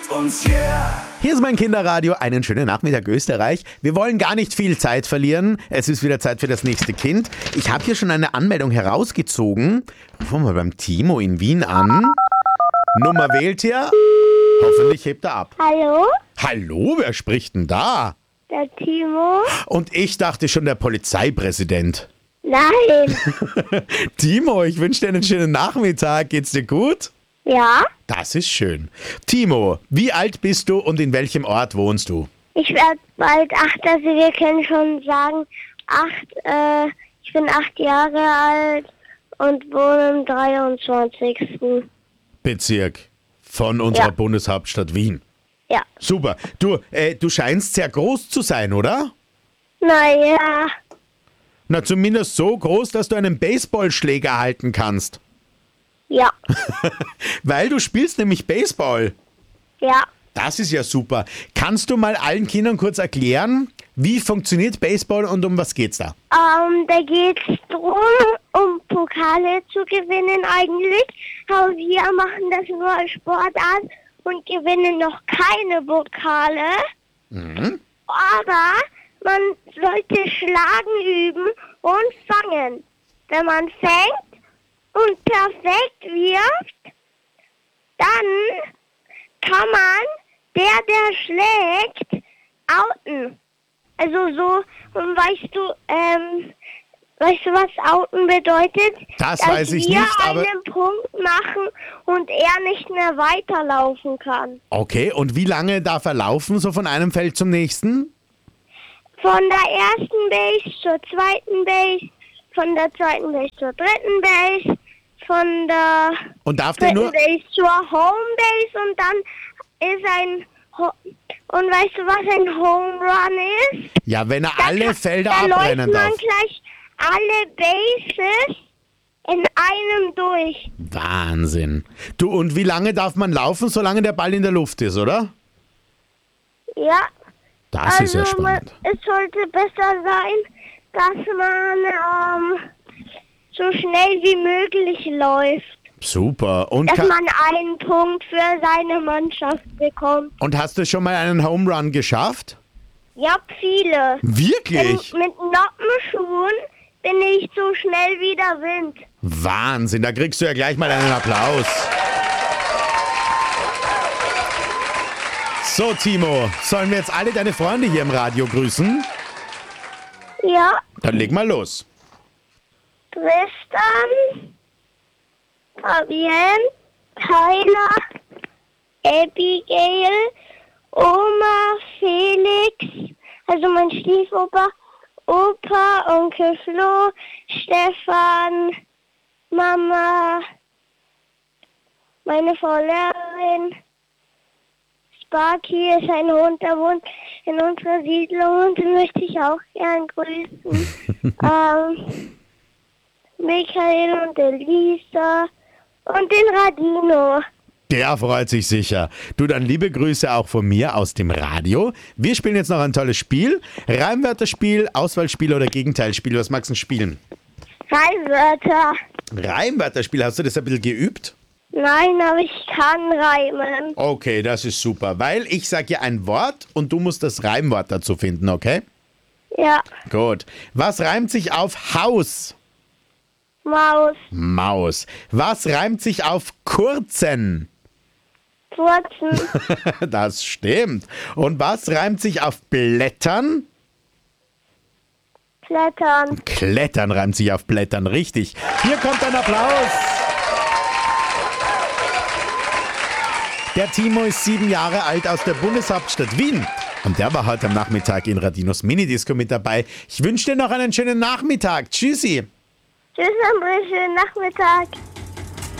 uns, yeah. Hier ist mein Kinderradio. Einen schönen Nachmittag, Österreich. Wir wollen gar nicht viel Zeit verlieren. Es ist wieder Zeit für das nächste Kind. Ich habe hier schon eine Anmeldung herausgezogen. Rufen wir beim Timo in Wien an. Nummer wählt ihr. Hoffentlich hebt er ab. Hallo? Hallo, wer spricht denn da? Der Timo? Und ich dachte schon der Polizeipräsident. Nein. Timo, ich wünsche dir einen schönen Nachmittag. Geht's dir gut? Ja? Das ist schön. Timo, wie alt bist du und in welchem Ort wohnst du? Ich werde bald 8, also wir können schon sagen, ich bin 8 Jahre alt und wohne im 23. Bezirk von unserer Bundeshauptstadt Wien. Ja. Super. Du scheinst sehr groß zu sein, oder? Naja, Na, zumindest so groß, dass du einen Baseballschläger halten kannst. ja. Weil du spielst nämlich Baseball. Ja. Das ist ja super. Kannst du mal allen Kindern kurz erklären, wie funktioniert Baseball und um was geht's da? Da geht es darum, um Pokale zu gewinnen eigentlich. Aber wir machen das nur als Sportart und gewinnen noch keine Pokale. Aber man sollte Schlagen üben und fangen. Wenn man fängt und perfekt wirft, dann kann man der schlägt, outen. Also so, und weißt du, was outen bedeutet? Das dass weiß ich wir nicht, aber... einen Punkt machen und er nicht mehr weiterlaufen kann. Okay, und wie lange darf er laufen, so von einem Feld zum nächsten? Von der ersten Base zur zweiten Base, von der zweiten Base zur dritten Base, von der Und darf der dritten nur... Base zur Home Base und dann ist und weißt du, was ein Home Run ist? Ja, wenn er alle Felder da abbrennen läuft man darf. gleich alle Bases in einem durch. Wahnsinn. Du, und wie lange darf man laufen, solange der Ball in der Luft ist, oder? Ja. Das ist ja spannend. Es sollte besser sein, dass man so schnell wie möglich läuft. Super. Und, Dass man einen Punkt für seine Mannschaft bekommt. und hast du schon mal einen Home Run geschafft? Ja, viele. Wirklich? Mit Noppenschuhen bin ich so schnell wie der Wind. Wahnsinn, da kriegst du ja gleich mal einen Applaus. So, Timo, sollen wir jetzt alle deine Freunde hier im Radio grüßen? Ja, Dann leg mal los. Tristan, Fabienne, Tyler, Abigail, Oma, Felix, also mein Stiefoper, Opa, Onkel Flo, Stefan, Mama, meine Frau Lehrerin, Sparky ist ein Hund, der wohnt in unserer Siedlung und den möchte ich auch gern grüßen. Michael und Elisa und den Radino. Der freut sich sicher. Du, dann liebe Grüße auch von mir aus dem Radio. Wir spielen jetzt noch ein tolles Spiel. Reimwörterspiel, Auswahlspiel oder Gegenteilspiel. Was magst du denn spielen? Reimwörter. Reimwörterspiel, hast du das ein bisschen geübt? Nein, aber ich kann reimen. Okay, das ist super, weil ich sage dir ein Wort und du musst das Reimwort dazu finden, okay? Ja, Gut. Was reimt sich auf Haus? Maus, Maus. Was reimt sich auf kurzen? Furzen, Das stimmt. Und was reimt sich auf Blättern? Klettern. Klettern reimt sich auf Blättern, richtig. Hier kommt ein Applaus. Der Timo ist 7 Jahre alt aus der Bundeshauptstadt Wien. Und der war heute am Nachmittag in Radinos Minidisco mit dabei. Ich wünsche dir noch einen schönen Nachmittag. Tschüssi. Tschüss, André, schönen Nachmittag.